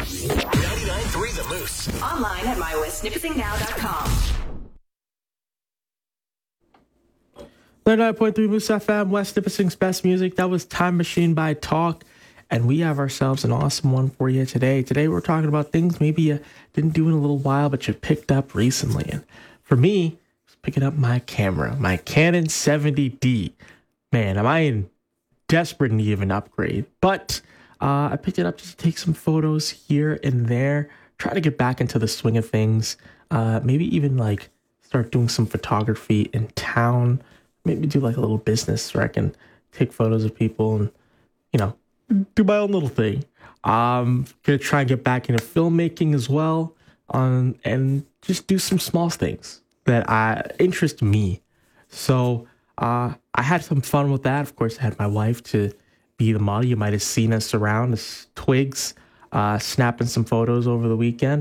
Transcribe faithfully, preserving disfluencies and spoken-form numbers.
ninety-nine point three The Moose. Online at my west nipissing now dot com. ninety-nine point three Moose F M, West Nipissing's best music. That was Time Machine by Talk. And we have ourselves an awesome one for you today. Today we're talking about things maybe you didn't do in a little while, but you picked up recently. And for me, it's picking up my camera, my Canon seventy D. Man, am I in desperate need of an upgrade. But uh, I picked it up just to take some photos here and there. Try to get back into the swing of things. Uh, maybe even like start doing some photography in town. Maybe do like a little business where I can take photos of people and, you know, do my own little thing. Um, gonna try and get back into filmmaking as well, um, and just do some small things that I interest me. So uh, I had some fun with that. Of course, I had my wife to be the model. You might have seen us around as Twigs, uh, snapping some photos over the weekend.